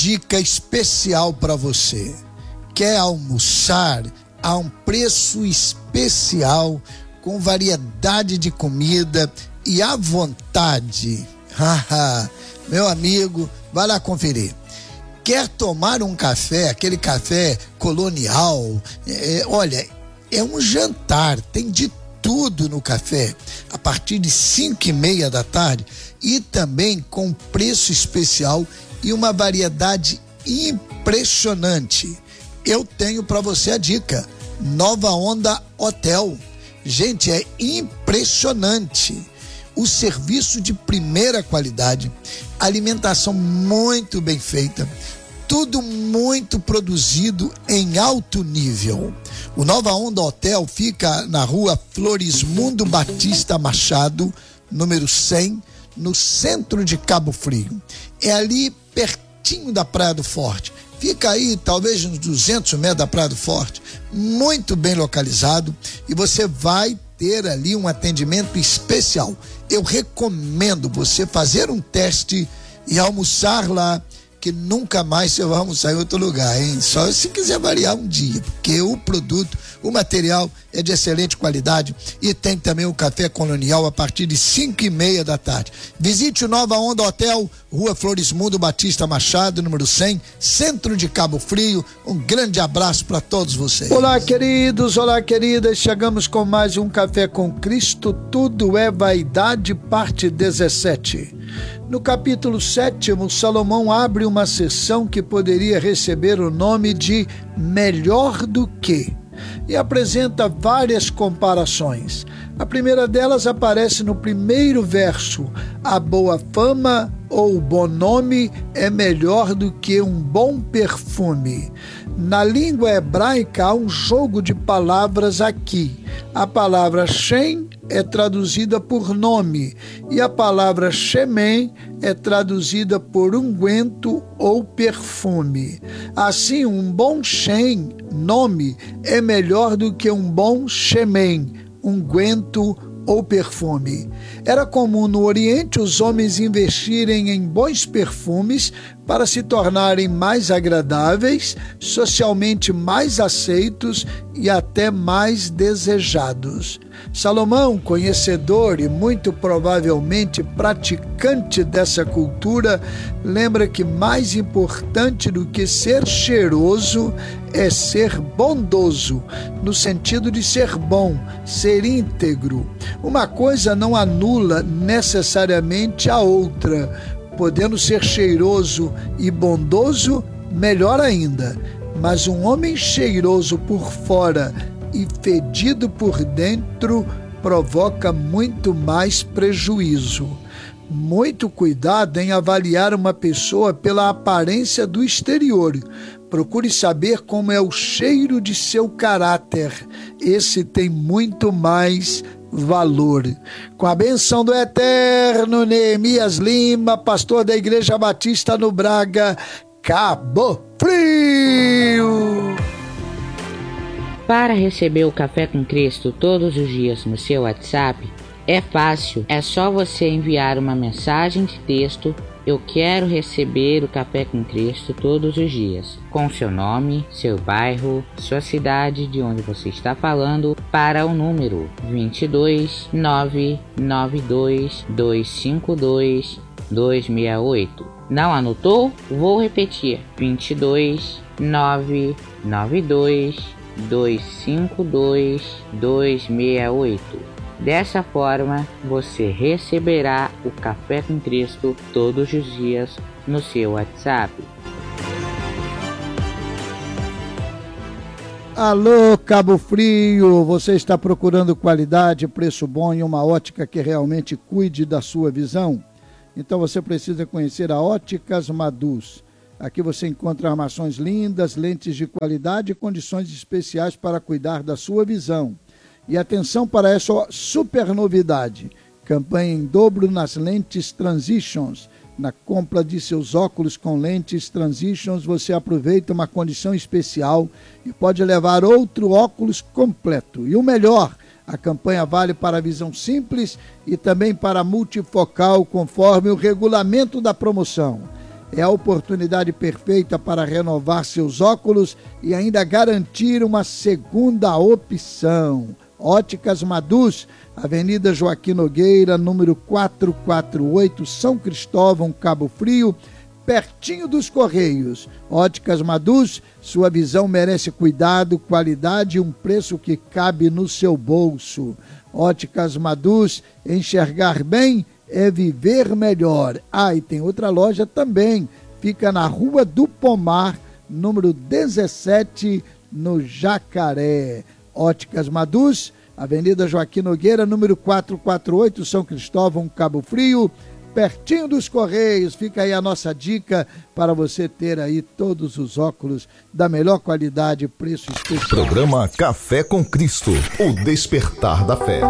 dica especial para você. Quer almoçar a um preço especial, com variedade de comida e à vontade? Meu amigo, vai lá conferir. Quer tomar um café, aquele café colonial? Olha, é um jantar, tem de tudo no café, a partir de 5:30 da tarde, e também com preço especial e uma variedade impressionante. Eu tenho para você a dica: Nova Onda Hotel. Gente, é impressionante. O serviço de primeira qualidade, alimentação muito bem feita, tudo muito produzido em alto nível. O Nova Onda Hotel fica na rua Florismundo Batista Machado, número 100, no centro de Cabo Frio. É ali pertinho da Praia do Forte. Fica aí talvez uns 200 metros da Praia do Forte, muito bem localizado, e você vai ter ali um atendimento especial. Eu recomendo você fazer um teste e almoçar lá, que nunca mais você vai almoçar em outro lugar, hein? Só se quiser variar um dia, porque o produto, o material é de excelente qualidade, e tem também o café colonial a partir de 5:30 da tarde. Visite o Nova Onda Hotel, Rua Florismundo Batista Machado, número 100, centro de Cabo Frio. Um grande abraço para todos vocês. Olá, queridos, olá, queridas. Chegamos com mais um Café com Cristo. Tudo é Vaidade, parte 17. No capítulo 7º, Salomão abre uma sessão que poderia receber o nome de Melhor do que, e apresenta várias comparações. A primeira delas aparece no primeiro verso: a boa fama ou bom nome é melhor do que um bom perfume. Na língua hebraica há um jogo de palavras aqui. A palavra Shem é traduzida por nome e a palavra Shemen é traduzida por unguento ou perfume. Assim, um bom Shem, nome, é melhor do que um bom Shemen, unguento ou perfume. Era comum no Oriente os homens investirem em bons perfumes para se tornarem mais agradáveis, socialmente mais aceitos e até mais desejados. Salomão, conhecedor e muito provavelmente praticante dessa cultura, lembra que mais importante do que ser cheiroso é ser bondoso, no sentido de ser bom, ser íntegro. Uma coisa não anula necessariamente a outra. Podendo ser cheiroso e bondoso, melhor ainda. Mas um homem cheiroso por fora e fedido por dentro provoca muito mais prejuízo. Muito cuidado em avaliar uma pessoa pela aparência do exterior. Procure saber como é o cheiro de seu caráter. Esse tem muito mais valor. Com a benção do eterno Neemias Lima, pastor da Igreja Batista no Braga, Cabo Frio. Para receber o Café com Cristo todos os dias no seu WhatsApp, é fácil, é só você enviar uma mensagem de texto: eu quero receber o Café com Cristo todos os dias, com seu nome, seu bairro, sua cidade, de onde você está falando, para o número 22 992 252 268. Não anotou? Vou repetir: 22 992 252 268. Dessa forma, você receberá o Café com Cristo todos os dias no seu WhatsApp. Alô, Cabo Frio, você está procurando qualidade, preço bom e uma ótica que realmente cuide da sua visão? Então você precisa conhecer a Óticas Madus. Aqui você encontra armações lindas, lentes de qualidade e condições especiais para cuidar da sua visão. E atenção para essa super novidade: campanha em dobro nas lentes Transitions. Na compra de seus óculos com lentes Transitions, você aproveita uma condição especial e pode levar outro óculos completo. E o melhor, a campanha vale para a visão simples e também para a multifocal, conforme o regulamento da promoção. é a oportunidade perfeita para renovar seus óculos e ainda garantir uma segunda opção. Óticas Maduz, Avenida Joaquim Nogueira, número 448, São Cristóvão, Cabo Frio, pertinho dos Correios. Óticas Maduz, sua visão merece cuidado, qualidade e um preço que cabe no seu bolso. Óticas Maduz, enxergar bem é viver melhor. E tem outra loja também, fica na Rua do Pomar, número 17, no Jacaré. Óticas Maduz, Avenida Joaquim Nogueira, número 448, São Cristóvão, Cabo Frio, pertinho dos Correios. Fica aí a nossa dica para você ter aí todos os óculos da melhor qualidade, preço especial. Programa Café com Cristo, o despertar da fé.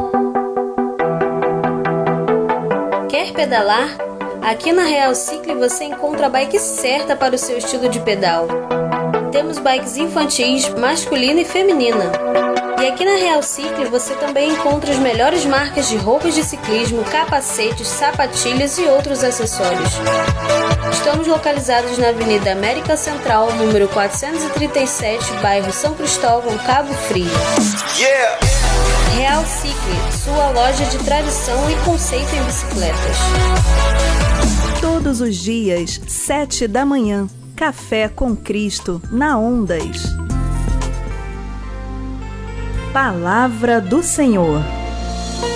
Quer pedalar? Aqui na Real Cycle você encontra a bike certa para o seu estilo de pedal. Temos bikes infantis, masculina e feminina. E aqui na Real Cycle você também encontra as melhores marcas de roupas de ciclismo, capacetes, sapatilhas e outros acessórios. Estamos localizados na Avenida América Central, número 437, bairro São Cristóvão, Cabo Frio. Yeah! Real Cycle, sua loja de tradição e conceito em bicicletas. Todos os dias, 7 da manhã. Café com Cristo, na Ondas. Palavra do Senhor.